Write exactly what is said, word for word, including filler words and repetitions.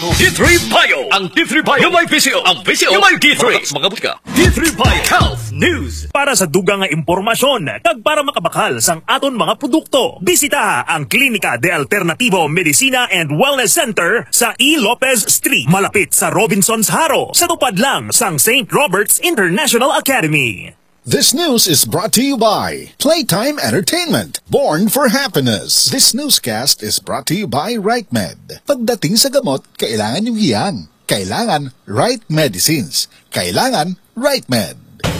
Ako, D three Bio! Ang D three Bio, yung may P C O. Ang P C O, yung may D three. Mga butika. D three Bio Health News. Para sa dugang nga impormasyon, kag para makabakal sang aton mga produkto, bisita ang Klinika de Alternativo Medicina and Wellness Center sa E. Lopez Street, malapit sa Robinsons Haro, sa tupad lang sang Saint Robert's International Academy. This news is brought to you by Playtime Entertainment, born for happiness. This newscast is brought to you by RightMed. Pagdating sa gamot, kailangan yung hiyang. Kailangan right medicines. Kailangan RightMed.